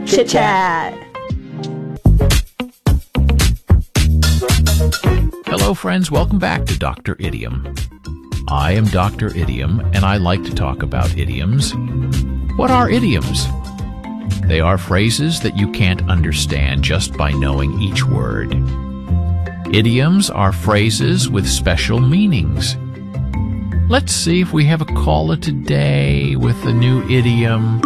Chit Chat. Hello, friends. Welcome back to Dr. Idiom. I am Dr. Idiom, and I like to talk about idioms. What are idioms? They are phrases that you can't understand just by knowing each word. Idioms are phrases with special meanings. Let's see if we have a caller today with a new idiom.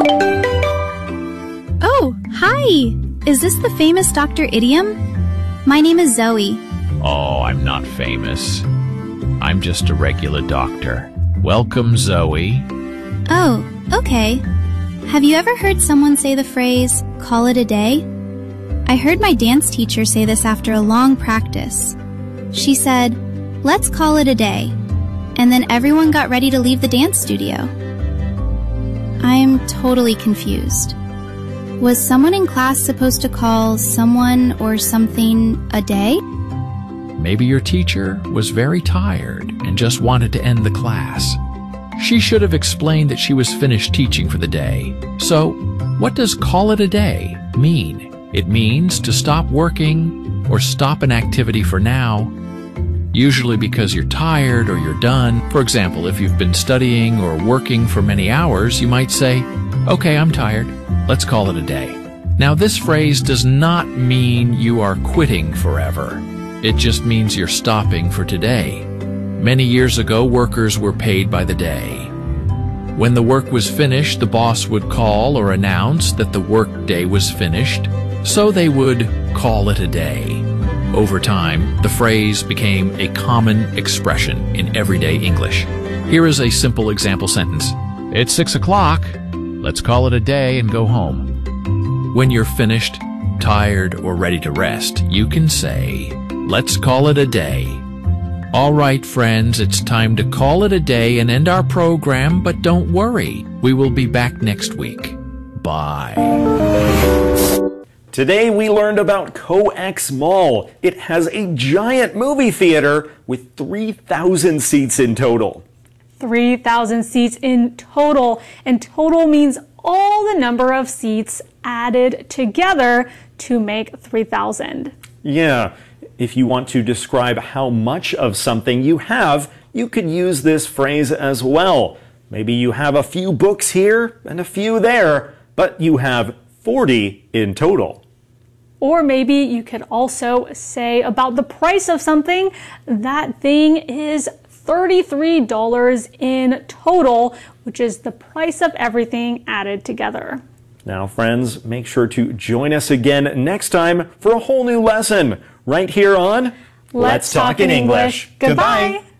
Oh, hi! Is this the famous Dr. Idiom? My name is Zoe. Oh, I'm not famous. I'm just a regular doctor. Welcome, Zoe. Oh, okay. Have you ever heard someone say the phrase, call it a day? I heard my dance teacher say this after a long practice. She said, let's call it a day. And then everyone got ready to leave the dance studio. I'm totally confused. Was someone in class supposed to call someone or something a day? Maybe your teacher was very tired and just wanted to end the class. She should have explained that she was finished teaching for the day. So, what does call it a day mean? It means to stop working or stop an activity for now, usually because you're tired or you're done. For example, if you've been studying or working for many hours, you might say, okay, I'm tired. Let's call it a day. Now, this phrase does not mean you are quitting forever. It just means you're stopping for today. Many years ago, workers were paid by the day. When the work was finished, the boss would call or announce that the work day was finished, so they would call it a day. Over time, the phrase became a common expression in everyday English. Here is a simple example sentence. It's 6 o'clock. Let's call it a day and go home. When you're finished, tired, or ready to rest, you can say, let's call it a day. All right, friends, it's time to call it a day and end our program, but don't worry. We will be back next week. Bye. Today we learned about COEX Mall. It has a giant movie theater with 3,000 seats in total. 3,000 seats in total. And total means all the number of seats added together to make 3,000. Yeah. If you want to describe how much of something you have, you could use this phrase as well. Maybe you have a few books here and a few there, but you have 40 in total. Or maybe you could also say about the price of something, that thing is $33 in total, which is the price of everything added together. Now, friends, make sure to join us again next time for a whole new lesson. Right here on Let's Talk in English. Goodbye.